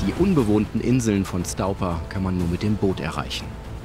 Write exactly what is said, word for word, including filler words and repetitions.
Die unbewohnten Inseln von Stauper kann man nur mit dem Boot erreichen.